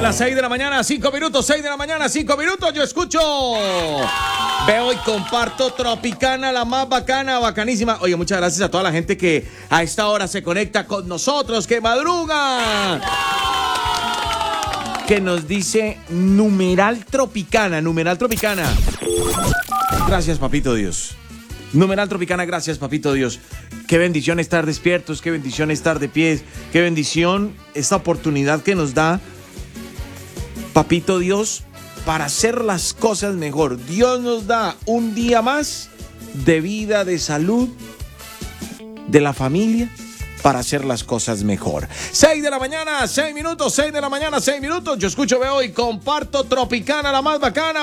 las 6 de la mañana, 5 minutos, 6 de la mañana, 5 minutos, yo escucho, veo y comparto Tropicana, la más bacana, bacanísima. Oye, muchas gracias a toda la gente que a esta hora se conecta con nosotros, que madruga, que nos dice numeral Tropicana. Gracias, papito Dios. Numeral Tropicana, gracias, papito Dios. Qué bendición estar despiertos, qué bendición estar de pies, qué bendición esta oportunidad que nos da papito Dios para hacer las cosas mejor. Dios nos da un día más de vida, de salud, de la familia, para hacer las cosas mejor. 6 de la mañana, 6 minutos, 6 de la mañana, 6 minutos. Yo escucho, veo y comparto Tropicana, la más bacana,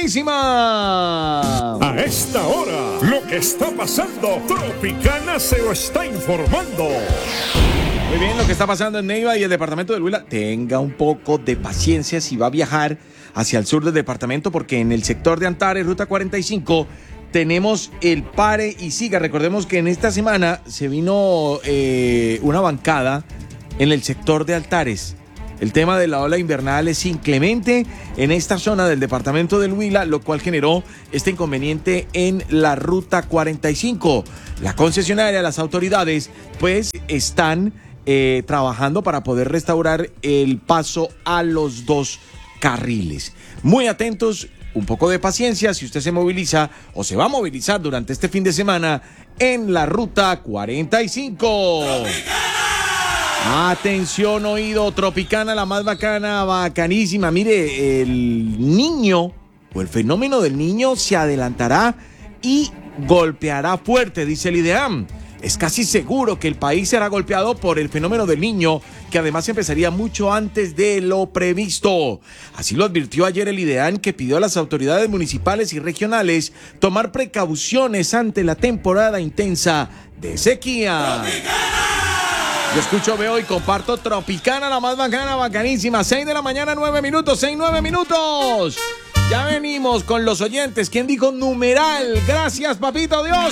bacanísima. A esta hora, lo que está pasando, Tropicana se lo está informando. Muy bien, lo que está pasando en Neiva y el departamento del Huila. Tenga un poco de paciencia si va a viajar hacia el sur del departamento, porque en el sector de Antares, ruta 45, tenemos el pare y siga. Recordemos que en esta semana se vino una bancada en el sector de Antares. El tema de la ola invernal es inclemente en esta zona del departamento del Huila, lo cual generó este inconveniente en la ruta 45. La concesionaria, las autoridades, pues están trabajando para poder restaurar el paso a los dos carriles. Muy atentos. Un poco de paciencia si usted se moviliza o se va a movilizar durante este fin de semana en la ruta 45. ¡Tropicana! Atención, oído, Tropicana, la más bacana, bacanísima. Mire, el niño o el fenómeno del niño se adelantará y golpeará fuerte, dice el IDEAM. Es casi seguro que el país será golpeado por el fenómeno del niño, que además empezaría mucho antes de lo previsto. Así lo advirtió ayer el IDEAM, que pidió a las autoridades municipales y regionales tomar precauciones ante la temporada intensa de sequía. ¡Tropicana! Yo escucho, veo y comparto Tropicana, la más bacana, bacanísima. 6 de la mañana, 9 minutos, 6, 9 minutos. Ya venimos con los oyentes. ¿Quién dijo numeral? Gracias, papito Dios.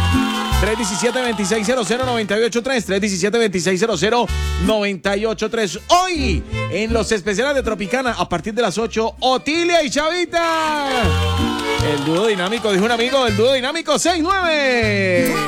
317-2600-983, 317-2600-983. Hoy, en los especiales de Tropicana, a partir de las 8, Otilia y Chavita. El dúo dinámico, dijo un amigo, el dúo dinámico 6-9.